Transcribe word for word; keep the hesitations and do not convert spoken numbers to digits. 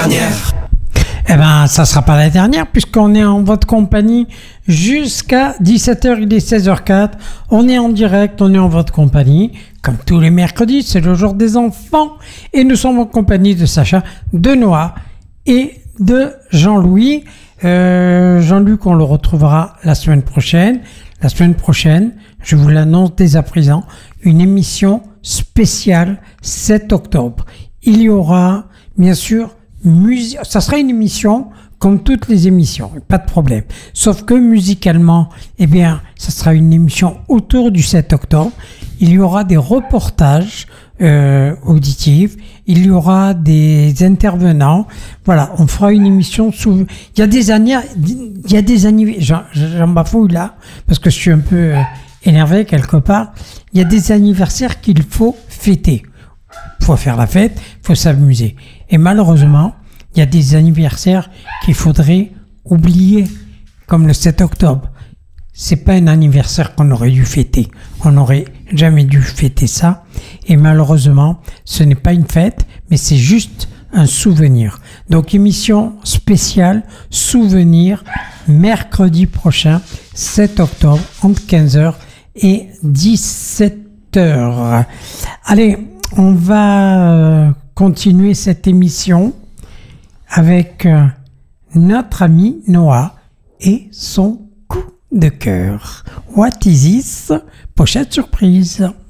dernière. Eh ben, ça sera pas la dernière puisqu'on est en votre compagnie jusqu'à dix-sept heures, il est seize heures quatre. On est en direct, on est en votre compagnie. Comme tous les mercredis, c'est le jour des enfants. Et nous sommes en compagnie de Sacha, de Noah et de Jean-Louis. Euh, Jean-Luc, on le retrouvera la semaine prochaine. La semaine prochaine, je vous l'annonce dès à présent, une émission spéciale sept octobre. Il y aura, bien sûr, musique. Ça sera une émission comme toutes les émissions, pas de problème. Sauf que musicalement, eh bien, ça sera une émission autour du sept octobre. Il y aura des reportages euh, auditifs. Il y aura des intervenants. Voilà, on fera une émission sous. Il y a des années, il y a des anniversaires. J'en, j'en bafouille là parce que je suis un peu euh, énervé quelque part. Il y a des anniversaires qu'il faut fêter. Il faut faire la fête, il faut s'amuser. Et malheureusement, il y a des anniversaires qu'il faudrait oublier, comme le sept octobre. C'est pas un anniversaire qu'on aurait dû fêter. On n'aurait jamais dû fêter ça. Et malheureusement, ce n'est pas une fête, mais c'est juste un souvenir. Donc, émission spéciale, souvenir, mercredi prochain, sept octobre, entre quinze heures et dix-sept heures. Allez, on va continuer cette émission avec notre ami Noah et son coup de cœur. What is this? Pochette surprise.